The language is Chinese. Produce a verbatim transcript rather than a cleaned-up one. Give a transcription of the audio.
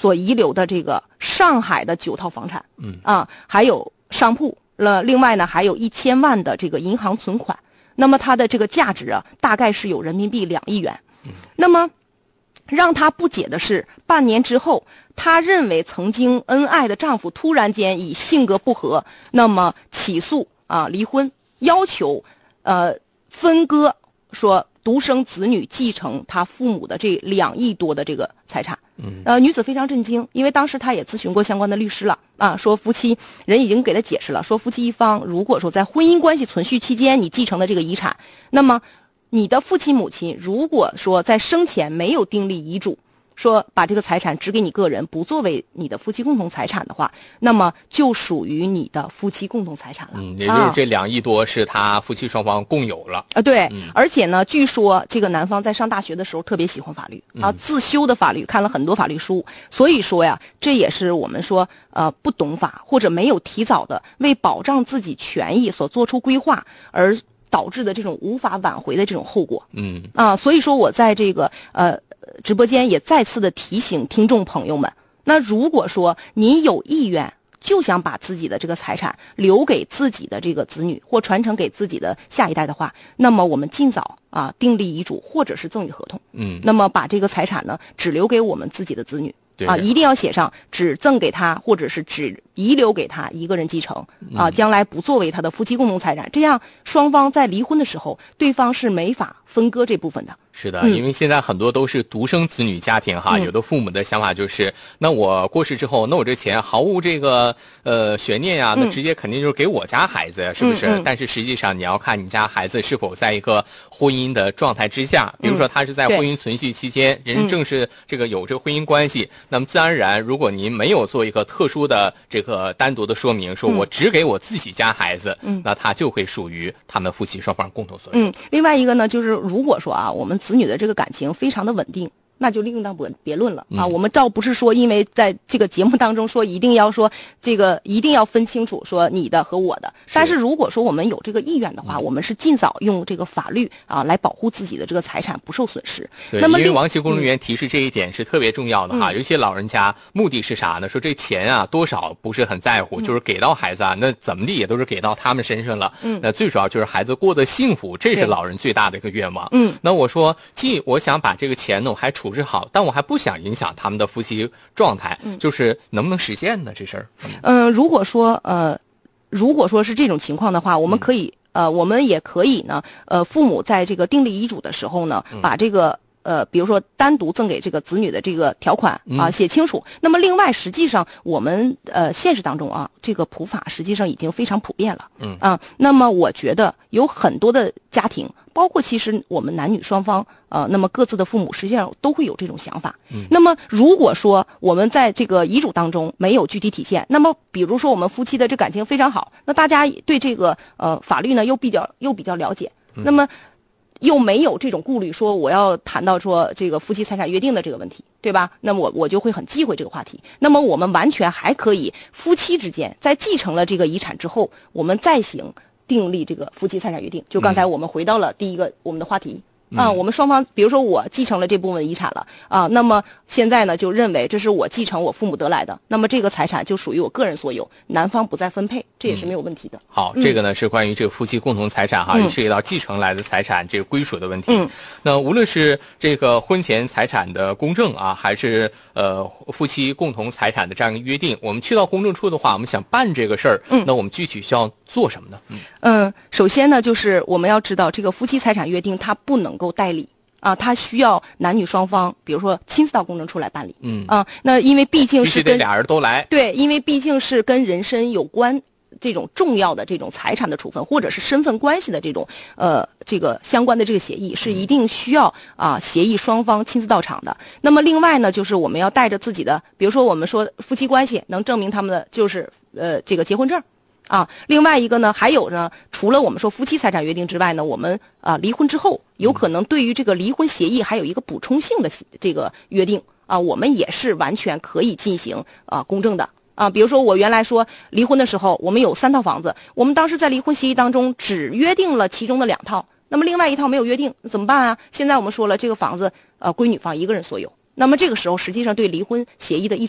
所遗留的这个上海的九套房产， 嗯啊，还有商铺了，另外呢还有一千万的这个银行存款，那么它的这个价值啊，大概是有人民币两亿元。 嗯， 那么让她不解的是，半年之后，她认为曾经恩爱的丈夫突然间以性格不合，那么起诉啊离婚，要求呃分割，说独生子女继承他父母的这两亿多的这个财产。 嗯， 呃，女子非常震惊，因为当时她也咨询过相关的律师了啊，说夫妻人已经给她解释了，说夫妻一方如果说在婚姻关系存续期间你继承的这个遗产，那么你的父亲母亲如果说在生前没有订立遗嘱，说把这个财产只给你个人，不作为你的夫妻共同财产的话，那么就属于你的夫妻共同财产了。 嗯，也就是这两亿多是他夫妻双方共有了啊。对， 嗯、 而且呢，据说这个男方在上大学的时候特别喜欢法律啊， 嗯、 自修的法律，看了很多法律书，所以说呀，这也是我们说呃不懂法或者没有提早的为保障自己权益所做出规划而导致的这种无法挽回的这种后果。 嗯啊，所以说我在这个呃直播间也再次的提醒听众朋友们，那如果说你有意愿就想把自己的这个财产留给自己的这个子女或传承给自己的下一代的话，那么我们尽早啊订立遗嘱或者是赠与合同。 嗯， 那么把这个财产呢只留给我们自己的子女。啊， 对一定要写上只赠给他，或者是只遗留给他一个人继承啊，将来不作为他的夫妻共同财产，这样双方在离婚的时候，对方是没法分割这部分的。 是的， 嗯因为现在很多都是独生子女家庭哈， 嗯、 有的父母的想法就是，那我过世之后，那我这钱毫无这个呃悬念呀，那直接肯定就是给我家孩子呀，嗯、是不是？ 嗯、 但是实际上你要看你家孩子是否在一个婚姻的状态之下，比如说他是在婚姻存续期间， 嗯、 人正是这个有这个婚姻关系，那么自然而然，如果您没有做一个特殊的这个单独的说明，说我只给我自己家孩子， 嗯、 那他就会属于他们夫妻双方共同所有。 嗯，另外一个呢，就是如果说啊，我们子女的这个感情非常的稳定，那就另当别论了啊！ 嗯、 我们倒不是说因为在这个节目当中说一定要说这个一定要分清楚说你的和我的，但是如果说我们有这个意愿的话， 嗯、 我们是尽早用这个法律啊来保护自己的这个财产不受损失。 对， 那么因为王琦工作人员提示这一点是特别重要的哈， 嗯、 有些老人家目的是啥呢？说这钱啊多少不是很在乎， 嗯、 就是给到孩子啊，那怎么地也都是给到他们身上了。 嗯， 那最主要就是孩子过得幸福，这是老人最大的一个愿望。 嗯， 那我说，既我想把这个钱呢我还处置好，但我还不想影响他们的夫妻状态， 嗯、 就是能不能实现呢？这事儿？ 嗯、呃，如果说呃，如果说是这种情况的话，我们可以、嗯、呃，我们也可以呢，呃，父母在这个订立遗嘱的时候呢， 嗯、 把这个。呃，比如说单独赠给这个子女的这个条款啊、呃，写清楚。那么另外，实际上我们呃现实当中啊，这个普法实际上已经非常普遍了。 嗯啊，那么我觉得有很多的家庭，包括其实我们男女双方呃，那么各自的父母实际上都会有这种想法。 嗯。 那么如果说我们在这个遗嘱当中没有具体体现，那么比如说我们夫妻的这感情非常好，那大家对这个呃法律呢又比较又比较了解， 嗯、 那么。又没有这种顾虑，说我要谈到说这个夫妻财产约定的这个问题，对吧？那么我我就会很忌讳这个话题。那么我们完全还可以夫妻之间在继承了这个遗产之后，我们再行订立这个夫妻财产约定。就刚才我们回到了第一个、嗯、我们的话题。啊，我们双方，比如说我继承了这部分遗产了啊，那么现在呢就认为这是我继承我父母得来的，那么这个财产就属于我个人所有，男方不再分配，这也是没有问题的。 嗯、好， 嗯、 这个呢是关于这个夫妻共同财产哈， 嗯、 也涉及到继承来的财产这个归属的问题。 嗯， 那无论是这个婚前财产的公证啊，还是呃夫妻共同财产的这样一个约定，我们去到公证处的话，我们想办这个事儿， 嗯， 那我们具体需要做什么呢？ 嗯嗯，首先呢，就是我们要知道这个夫妻财产约定它不能够代理。啊，他需要男女双方，比如说亲自到公证处来办理。 嗯啊，那因为毕竟是跟必须得俩人都来。 对，因为毕竟是跟人身有关这种重要的这种财产的处分，或者是身份关系的这种呃这个相关的这个协议，是一定需要啊协议双方亲自到场的。那么另外呢，就是我们要带着自己的，比如说我们说夫妻关系能证明他们的就是呃这个结婚证。啊，另外一个呢，还有呢，除了我们说夫妻财产约定之外呢，我们啊离婚之后，有可能对于这个离婚协议还有一个补充性的这个约定啊，我们也是完全可以进行啊公证的啊。比如说我原来说离婚的时候，我们有三套房子，我们当时在离婚协议当中只约定了其中的两套，那么另外一套没有约定，怎么办啊？现在我们说了，这个房子呃归女方一个人所有，那么这个时候实际上对离婚协议的一种